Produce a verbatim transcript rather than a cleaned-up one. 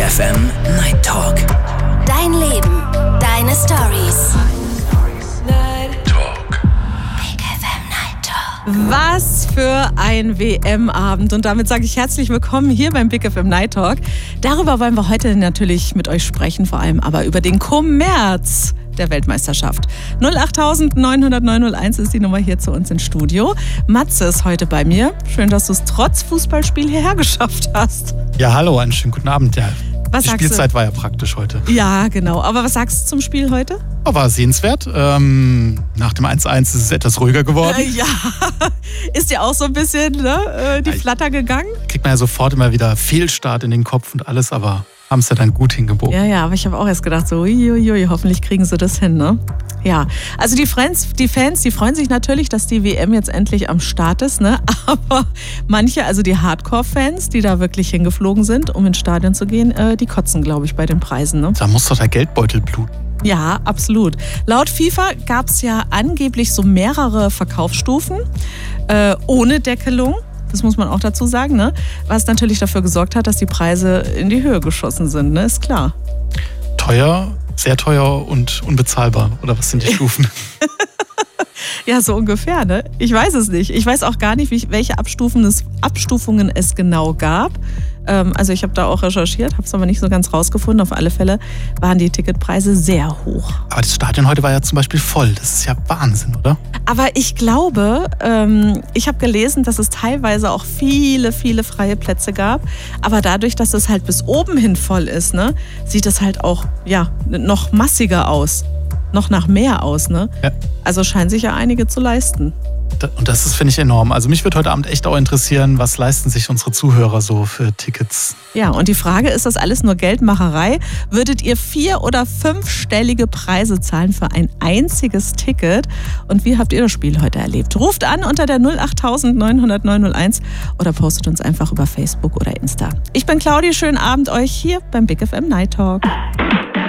F M Night Talk. Dein Leben, deine Stories. Night Talk. Big F M Night Talk. Was für ein W M-Abend. Und damit sage ich herzlich willkommen hier beim Big F M Night Talk. Darüber wollen wir heute natürlich mit euch sprechen, vor allem aber über den Kommerz der Weltmeisterschaft. null acht neun null null neun null eins ist die Nummer hier zu uns ins Studio. Matze ist heute bei mir. Schön, dass du es trotz Fußballspiel hierher geschafft hast. Ja, hallo, einen schönen guten Abend. Ja, was die Spielzeit du? war ja praktisch heute. Ja, genau. Aber was sagst du zum Spiel heute? War sehenswert. Ähm, nach dem eins eins ist es etwas ruhiger geworden. Äh, ja, ist dir auch so ein bisschen ne, die ja, Flatter gegangen? Kriegt man ja sofort immer wieder Fehlstart in den Kopf und alles, aber haben es ja dann gut hingebogen. Ja, ja, aber ich habe auch erst gedacht, so, uiuiui, hoffentlich kriegen sie das hin, ne? Ja, also die Fans, die Fans, die freuen sich natürlich, dass die W M jetzt endlich am Start ist, ne? Aber manche, also die Hardcore-Fans, die da wirklich hingeflogen sind, um ins Stadion zu gehen, äh, die kotzen, glaube ich, bei den Preisen, ne? Da muss doch der Geldbeutel bluten. Ja, absolut. Laut FIFA gab es ja angeblich so mehrere Verkaufsstufen äh, ohne Deckelung. Das muss man auch dazu sagen, ne? Was natürlich dafür gesorgt hat, dass die Preise in die Höhe geschossen sind, ne? Ist klar. Teuer, sehr teuer und unbezahlbar. Oder was sind die Stufen? Ja, so ungefähr, ne? Ich weiß es nicht. Ich weiß auch gar nicht, wie, welche Abstufungen es, Abstufungen es genau gab. Ähm, also ich habe da auch recherchiert, habe es aber nicht so ganz rausgefunden. Auf alle Fälle waren die Ticketpreise sehr hoch. Aber das Stadion heute war ja zum Beispiel voll. Das ist ja Wahnsinn, oder? Aber ich glaube, ähm, ich habe gelesen, dass es teilweise auch viele, viele freie Plätze gab. Aber dadurch, dass es halt bis oben hin voll ist, ne, sieht es halt auch ja, noch massiger aus. Noch nach mehr aus, ne? Ja. Also scheinen sich ja einige zu leisten. Und das ist, finde ich, enorm. Also mich würde heute Abend echt auch interessieren, was leisten sich unsere Zuhörer so für Tickets? Ja, und die Frage, ist das alles nur Geldmacherei? Würdet ihr vier- oder fünfstellige Preise zahlen für ein einziges Ticket? Und wie habt ihr das Spiel heute erlebt? Ruft an unter der null acht neun null null neun null eins oder postet uns einfach über Facebook oder Insta. Ich bin Claudi, schönen Abend euch hier beim Big F M Night Talk.